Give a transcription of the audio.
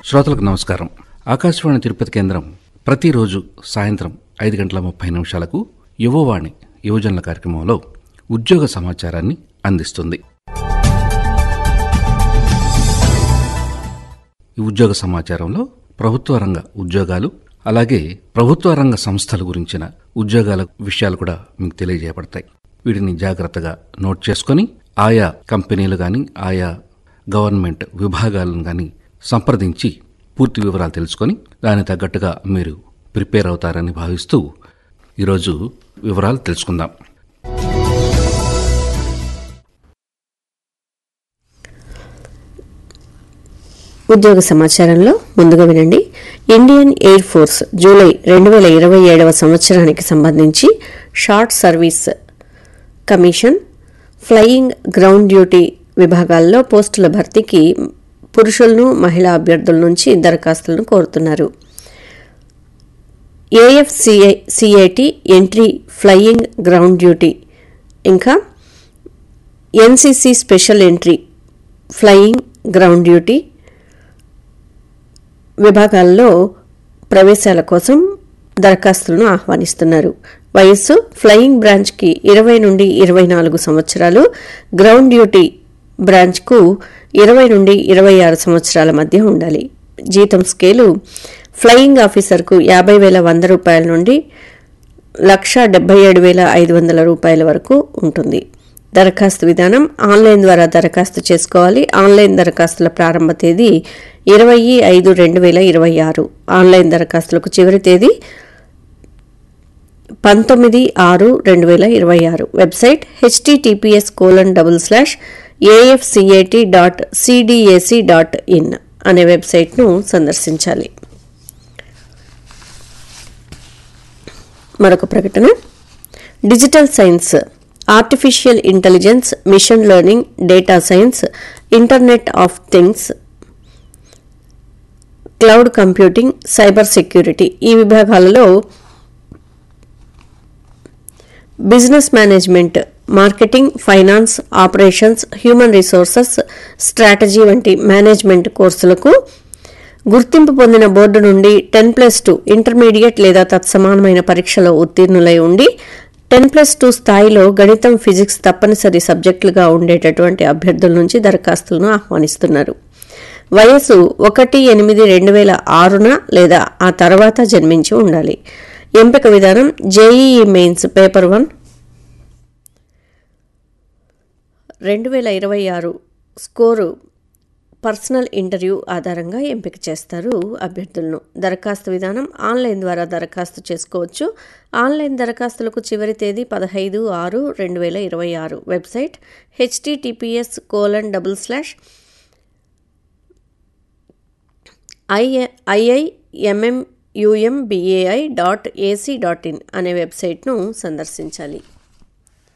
శ్రోతలకు నమస్కారం. ఆకాశవాణి తిరుపతి కేంద్రం ప్రతిరోజు సాయంత్రం 5:30 యువవాణి యువజనుల కార్యక్రమంలో ఉద్యోగ సమాచారాన్ని అందిస్తుంది. ఈ ఉద్యోగ సమాచారంలో ప్రభుత్వ రంగ ఉద్యోగాలు, అలాగే ప్రభుత్వ రంగ సంస్థల గురించిన ఉద్యోగాల విషయాలు కూడా మీకు తెలియజేయబడతాయి. వీటిని జాగ్రత్తగా నోట్ చేసుకొని ఆయా కంపెనీలు కానీ, ఆయా గవర్నమెంట్ విభాగాలను కానీ సంప్రదించి పూర్తి వివరాలు తెలుసుకొని దానికి తగ్గట్టుగా మీరు ప్రిపేర్ అవుతారని భావిస్తూ ఈరోజు వివరాలు తెలుసుకుందాం. ఉద్యోగ సమాచారంలో ముందుగా వినండి. ఇండియన్ ఎయిర్ ఫోర్స్ జూలై 2027 సంవత్సరానికి సంబంధించి short service commission, flying ground duty విభాగాల్లో పోస్టుల భర్తీకి పురుషులను, మహిళా అభ్యర్థుల నుంచి దరఖాస్తులను కోరుతున్నారు. AFCAT entry flying ground duty, ఇంకా NCC special entry flying ground duty విభాగాల్లో ప్రవేశాల కోసం దరఖాస్తులను ఆహ్వానిస్తున్నారు. వయస్సు ఫ్లయింగ్ బ్రాంచ్కి 20 నుండి 24 సంవత్సరాలు, గ్రౌండ్ డ్యూటీ బ్రాంచ్కు 20 నుండి 26 సంవత్సరాల మధ్య ఉండాలి. జీతం స్కేలు ఫ్లయింగ్ ఆఫీసర్కు 50,100 రూపాయల నుండి 1,77,500 రూపాయల వరకు ఉంటుంది. దరఖాస్తు విధానం ఆన్లైన్ ద్వారా దరఖాస్తు చేసుకోవాలి. ఆన్లైన్ దరఖాస్తుల ప్రారంభ తేదీ 20/5/2026. ఆన్లైన్ దరఖాస్తులకు చివరి తేదీ 19/6/2026. వెబ్సైట్ https://afcat.cdac.in అనే వెబ్సైట్ను సందర్శించాలి. మరొక ప్రకటన. Digital science, artificial intelligence, machine learning, data science, internet of things, cloud computing, cyber security ఈ విభాగాలలో business management, marketing, finance, operations, human resources, strategy వంటి మేనేజ్మెంట్ కోర్సులకు గుర్తింపు పొందిన బోర్డు నుండి 10+2 ఇంటర్మీడియట్ లేదా తత్సమానమైన పరీక్షలో ఉత్తీర్ణులై ఉండి 10+2 స్థాయిలో గణితం, ఫిజిక్స్ తప్పనిసరి సబ్జెక్టులుగా ఉండేటటువంటి అభ్యర్థుల నుంచి దరఖాస్తులను ఆహ్వానిస్తున్నారు. వయసు 1/8/2006 లేదా ఆ తర్వాత జన్మించి ఉండాలి. ఎంపిక విధానం JEE mains paper 1 2026 score personal interview ఆధారంగా ఎంపిక చేస్తారు అభ్యర్థులను. దరఖాస్తు విధానం ఆన్లైన్ ద్వారా దరఖాస్తు చేసుకోవచ్చు. ఆన్లైన్ దరఖాస్తులకు చివరి తేదీ 15/6/2026. వెబ్సైట్ https://iimmumbai.ac.in అనే వెబ్సైట్ను సందర్శించాలి.